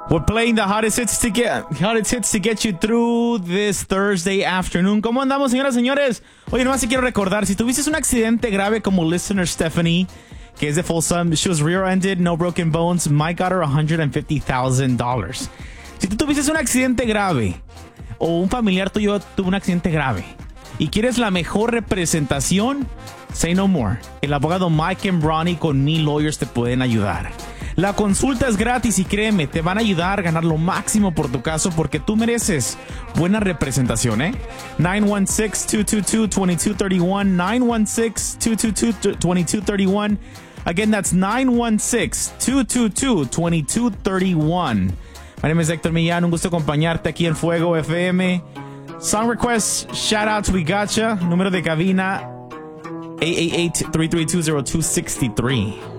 We're playing the hottest hits to get you through this Thursday afternoon. ¿Cómo andamos, señoras y señores? Oye, nomás te quiero recordar, si tuviste un accidente grave como listener Stephanie, que es de Folsom, she was rear-ended, no broken bones, Mike got her $150,000. Si tú tuviste un accidente grave o un familiar tuyo tuvo un accidente grave y quieres la mejor representación, say no more. El abogado Mike and Bronny con Me Lawyers te pueden ayudar. La consulta es gratis y créeme, te van a ayudar a ganar lo máximo por tu caso porque tú mereces buena representación, ¿eh? 916-222-2231, 916-222-2231. Again, that's 916-222-2231. My name is Héctor Millán, un gusto acompañarte aquí en Fuego FM. Song requests, shoutouts, we gotcha. Número de cabina, 888-332-0263.